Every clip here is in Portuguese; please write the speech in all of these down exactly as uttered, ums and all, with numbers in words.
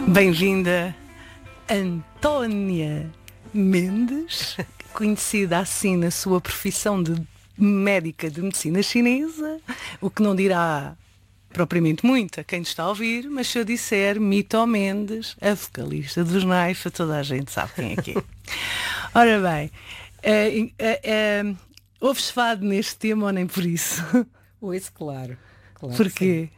Bem-vinda, Antónia Mendes, conhecida assim na sua profissão de médica de medicina chinesa, o que não dirá propriamente muito a quem está a ouvir, mas se eu disser Mito Mendes, a vocalista dos Naifa, toda a gente sabe quem é que é. Ora bem, é, é, é, ouves fado neste tema ou nem por isso? Ouço, claro. claro Porquê?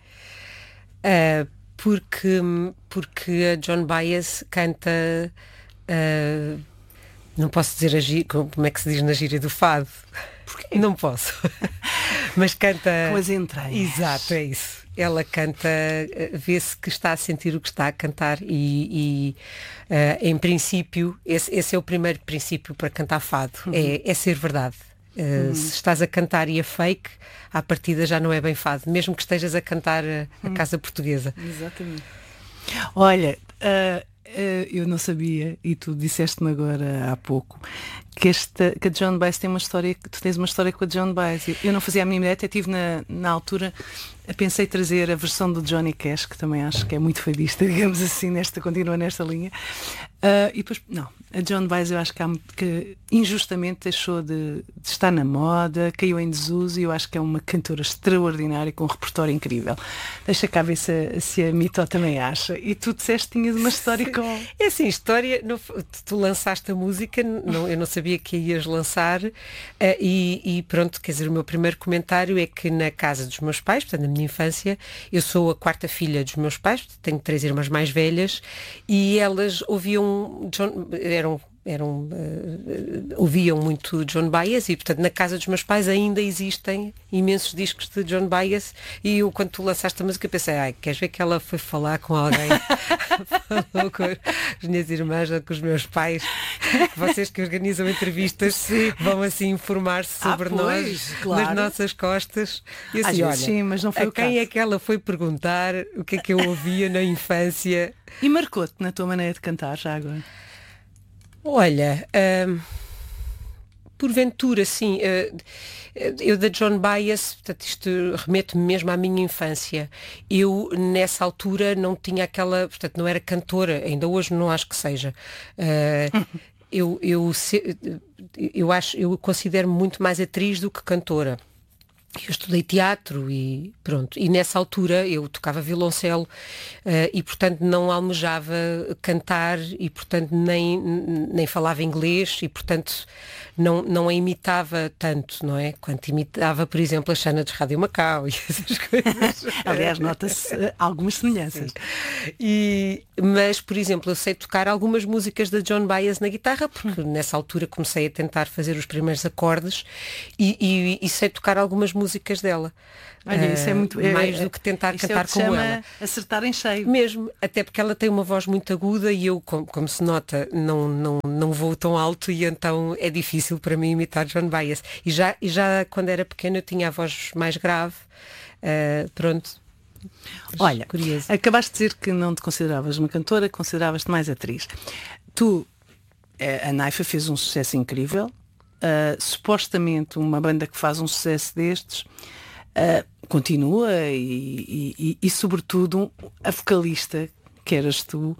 Uh, porque, porque a Joan Baez canta, uh, não posso dizer a gíria, como é que se diz na gíria do fado? Porquê? Não posso. Mas canta... Com as entranhas. Exato, é isso. Ela canta, vê-se que está a sentir o que está a cantar e, e uh, em princípio, esse, esse é o primeiro princípio para cantar fado, uhum. é, é ser verdade. Uh, uhum. Se estás a cantar e a fake, à partida já não é bem fado, mesmo que estejas a cantar a, a uhum. casa portuguesa. Exatamente. Olha, uh, uh, eu não sabia, e tu disseste-me agora há pouco, que, esta, que a Joan Baez tem uma história, que tu tens uma história com a Joan Baez. Eu, eu não fazia a minha ideia, até estive na, na altura, pensei trazer a versão do Johnny Cash, que também acho que é muito fadista, digamos assim, nesta, continua nesta linha. Uh, e depois, não, a Joan Baez eu acho que, há, que injustamente deixou de, de estar na moda, caiu em desuso, e eu acho que é uma cantora extraordinária, com um repertório incrível. Deixa cá ver se, se a Mito também acha. E tu disseste que tinhas uma história com... É assim, história, não, tu lançaste a música, não, eu não sabia que a ias lançar, uh, e, e pronto, quer dizer, o meu primeiro comentário é que na casa dos meus pais, portanto na minha infância, eu sou a quarta filha dos meus pais, tenho três irmãs mais velhas, e elas ouviam John, eram eram, uh, ouviam muito Joan Baez e, portanto, na casa dos meus pais ainda existem imensos discos de Joan Baez, e eu, quando tu lançaste a música, pensei, ai, queres ver que ela foi falar com alguém? Falou com as minhas irmãs ou com os meus pais, vocês que organizam entrevistas sim. vão assim informar-se sobre ah, pois, nós, claro. nas nossas costas. E assim, olha, sim, mas não foi a o quem caso. É que ela foi perguntar o que é que eu ouvia na infância? E marcou-te na tua maneira de cantar, já agora? Olha, uh, porventura, sim, uh, eu da Joan Baez, portanto, isto remete-me mesmo à minha infância. Eu, nessa altura, não tinha aquela, portanto, não era cantora, ainda hoje não acho que seja. Uh, eu, eu, eu, acho, eu considero-me muito mais atriz do que cantora. Eu estudei teatro e pronto, e nessa altura eu tocava violoncelo uh, e portanto não almejava cantar e portanto nem, nem falava inglês e portanto não, não a imitava tanto, não é? Quanto imitava, por exemplo, a Xana de Rádio Macau e essas coisas. Aliás, nota-se uh, algumas semelhanças. E, mas, por exemplo, eu sei tocar algumas músicas da Joan Baez na guitarra, porque hum. nessa altura comecei a tentar fazer os primeiros acordes e, e, e sei tocar algumas músicas dela. Olha, isso é muito uh, mais é, do que tentar cantar é o que como chama ela. Acertar em cheio. Mesmo, até porque ela tem uma voz muito aguda e eu, como, como se nota, não, não, não vou tão alto e então é difícil para mim imitar Joan Baez. E já, e já quando era pequena eu tinha a voz mais grave. Uh, pronto. Olha, curioso. Acabaste de dizer que não te consideravas uma cantora, consideravas-te mais atriz. Tu, a Naifa fez um sucesso incrível. Uh, supostamente uma banda que faz um sucesso destes uh, continua e, e, e sobretudo a vocalista que eras tu uh,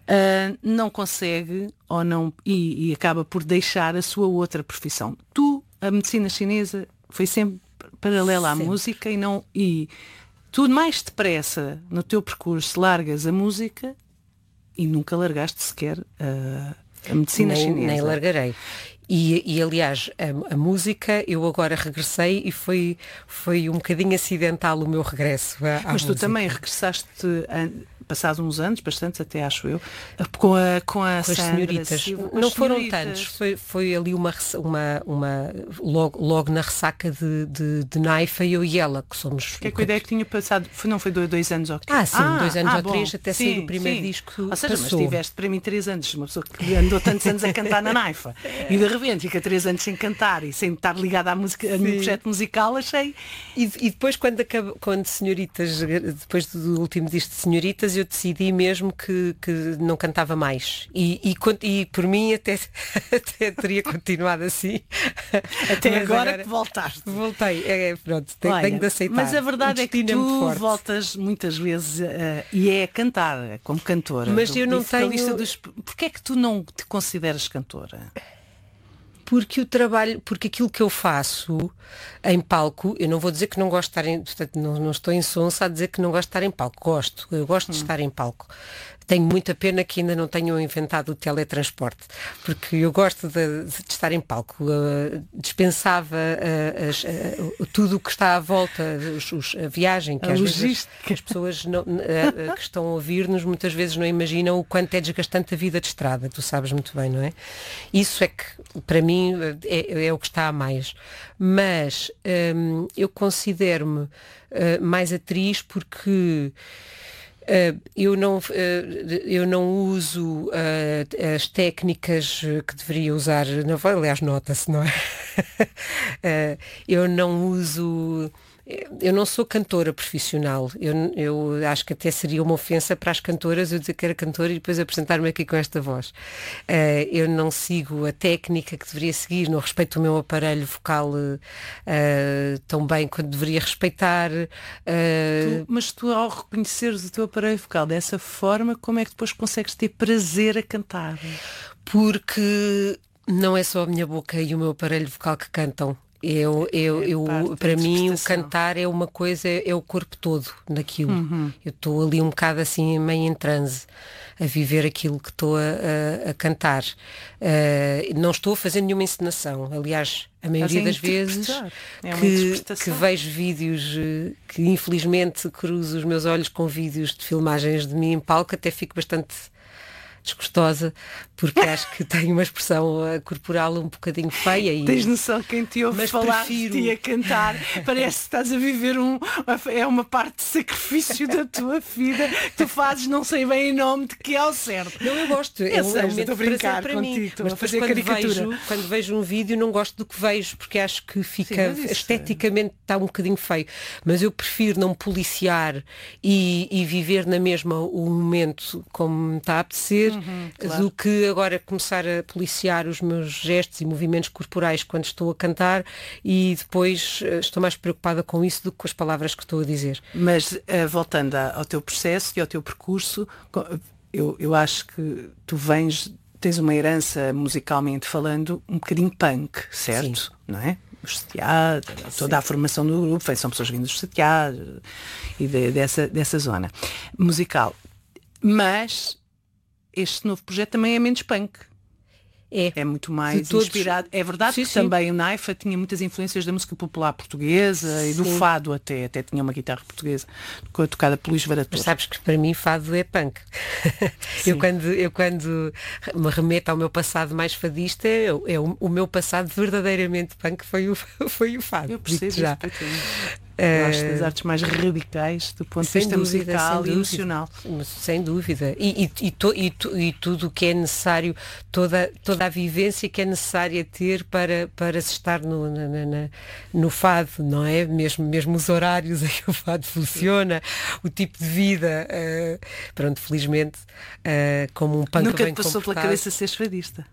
não consegue ou não e, e acaba por deixar a sua outra profissão. Tu, a medicina chinesa foi sempre paralela à sempre. música e não e tu mais depressa no teu percurso largas a música e nunca largaste sequer uh, a medicina nem, chinesa. Nem largarei. E, e aliás, a, a música, eu agora regressei e foi, foi um bocadinho acidental o meu regresso à, à Mas tu música. também regressaste, passados uns anos, bastantes até acho eu, com a com a com as Sandra senhoritas. Silva, não as foram senhoritas. tantos, foi, foi ali uma, uma, uma logo, logo na ressaca de, de, de Naifa, eu e ela, que somos... Que é que a ideia que tinha passado, foi, não foi dois, dois anos ou quê? Ah, sim, ah, dois anos ah, ou três, bom, até sim, sair o primeiro sim. disco. Ou seja, passou. Mas tiveste para mim três anos, uma pessoa que andou tantos anos a cantar na Naifa e de repente fica três anos sem cantar e sem estar ligada à música, a nenhum projeto musical, achei. E, e depois quando acaba, quando Senhoritas, depois do último disco de Senhoritas, eu eu decidi mesmo que, que não cantava mais. E, e, e por mim até, até teria continuado assim. Até Mas agora, agora que voltaste. Voltei, é, pronto, tenho, Olha, tenho de aceitar. mas a verdade O é que destino é muito tu forte. voltas muitas vezes uh, e é cantar, como cantora. Mas eu não e vocalista tenho- dos... Porquê é que tu não te consideras cantora? Porque o trabalho, porque aquilo que eu faço em palco, eu não vou dizer que não gosto de estar em, portanto, não, não estou insonsa a dizer que não gosto de estar em palco. Gosto, eu gosto de estar em palco. Tenho muita pena que ainda não tenham inventado o teletransporte, porque eu gosto de, de estar em palco. Uh, dispensava uh, as, uh, tudo o que está à volta, os, os- a viagem, que A às vezes logística. as pessoas não- uh, uh, que estão a ouvir-nos muitas vezes não imaginam o quanto é desgastante a vida de estrada, tu sabes muito bem, não é? Isso é que, para mim, é, é o que está a mais. Mas hum, eu considero-me uh, mais atriz porque Uh, eu, não, uh, eu não uso uh, as técnicas que deveria usar na voz, aliás, nota-se, não é? Uh, eu não uso. Eu não sou cantora profissional. Eu, eu acho que até seria uma ofensa para as cantoras eu dizer que era cantora e depois apresentar-me aqui com esta voz. Uh, eu não sigo a técnica que deveria seguir, não respeito o meu aparelho vocal uh, tão bem quanto deveria respeitar. Uh, Tu- mas tu, ao reconheceres o teu aparelho vocal dessa forma, como é que depois consegues ter prazer a cantar? Porque não é só a minha boca e o meu aparelho vocal que cantam. Eu, eu, É eu, parte da para mim, o interpretação. cantar é uma coisa, é o corpo todo naquilo. Eu estou ali um bocado assim, meio em transe, a viver aquilo que estou a, a- a cantar. Uh, não estou a fazer nenhuma encenação. Aliás, a maioria Estás a das vezes interpretar. É uma que, interpretação. que vejo vídeos, eh, que infelizmente cruzo os meus olhos com vídeos de filmagens de mim em palco, até fico bastante desgostosa, porque acho que tenho uma expressão eh, corporal um bocadinho feia e Tens noção de quem te ouve Mas falar prefiro- de ti a cantar? Parece que estás a viver um. É uma parte de sacrifício da tua vida que tu fazes, não sei bem em nome de que é ao certo. não, eu gosto, é Eu um, sei, é um estou momento a de prazer brincar para contigo, mim. estou Mas a depois fazer quando caricatura. vejo, quando vejo um vídeo não gosto do que vejo, porque acho que fica mas isso- esteticamente está um bocadinho feio. Mas eu prefiro não me policiar e, e viver na mesma o momento como me está a apetecer, claro. do que agora começar a policiar os meus gestos e movimentos corporais quando estou a cantar e depois eh, estou mais preocupada com isso do que com as palavras que estou a dizer. Mas eh, voltando a- ao teu processo e ao teu percurso, co- eu, eu acho que tu vens, tens uma herança musicalmente falando um bocadinho punk, certo? Não é? Os Setiados, toda a formação do grupo, vem- são pessoas vindas dos Setiados e de- dessa, dessa zona musical. Mas este novo projeto também é menos punk. É. É muito mais todos- inspirado. É verdade Sim, que sim. também o Naifa tinha muitas influências da música popular portuguesa e do Sim. fado até. Até tinha uma guitarra portuguesa tocada por Luís Mas Varatoso. sabes que para mim fado é punk. eu, quando, eu quando me remeto ao meu passado mais fadista, eu, eu- o meu passado verdadeiramente punk foi o, foi o fado. Eu percebo digo-te já. isso perfeitamente. Eh, Gosto das artes mais radicais do ponto de Sem vista dúvida, musical sem e dúvida. emocional. Mas, sem dúvida. E, e, e, to- e tu- e tudo o que é necessário, toda, toda a vivência que é necessária ter para, para se estar no, na- na- na- no fado, não é? Mesmo, mesmo os horários em que o fado funciona, o tipo de vida. eh, pronto, felizmente, eh, como um punk Nunca bem te passou pela comportado. cabeça ser fadista.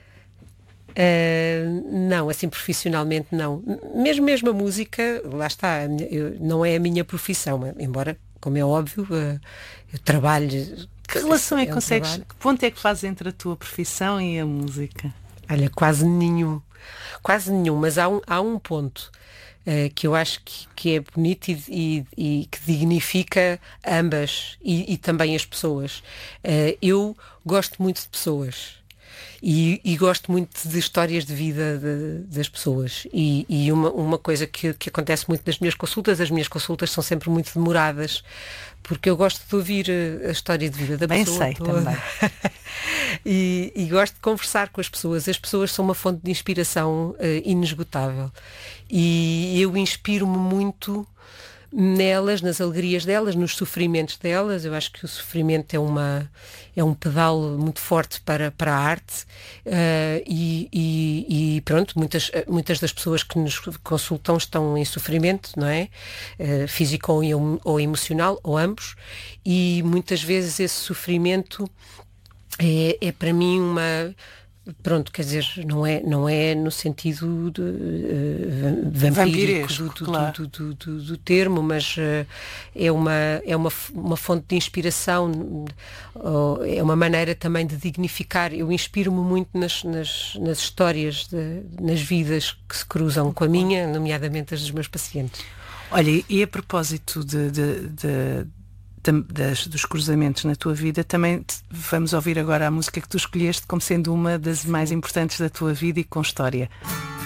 Uh, não, assim profissionalmente não. Mesmo mesmo a música, lá está, a minha- eu- não é a minha profissão, embora, como é óbvio, uh, eu trabalho. Que relação é que um consegues? trabalho. Que ponto é que fazes entre a tua profissão e a música? Olha, quase nenhum. Quase nenhum, mas há um, há um ponto uh, que eu acho que, que é bonito e, e- e que dignifica ambas e, e também as pessoas. Uh, eu gosto muito de pessoas. E, e gosto muito de histórias de vida de- das pessoas. E, e uma, uma coisa que, que acontece muito nas minhas consultas, as minhas consultas são sempre muito demoradas, porque eu gosto de ouvir eh, a história de vida da Bem pessoa sei toda. também. e, e gosto de conversar com as pessoas. As pessoas são uma fonte de inspiração eh, inesgotável. E eu inspiro-me muito nelas, nas alegrias delas, nos sofrimentos delas. Eu acho que o sofrimento é, uma, é um pedal muito forte para, para a arte uh, e, e, e pronto, muitas, muitas das pessoas que nos consultam estão em sofrimento, não é? Uh, físico ou, ou emocional, ou ambos, e muitas vezes esse sofrimento é, é para mim uma... Pronto, quer dizer, não é, não é no sentido de, uh, vampírico do, do, claro. do, do, do, do termo, mas uh, é, uma, é uma, uma fonte de inspiração, uh, é uma maneira também de dignificar. Eu inspiro-me muito nas, nas, nas histórias, de, nas vidas que se cruzam com a minha, nomeadamente as dos meus pacientes. Olha, e a propósito de, de, de Das, dos cruzamentos na tua vida, também te, vamos ouvir agora a música que tu escolheste como sendo uma das mais importantes da tua vida e com história.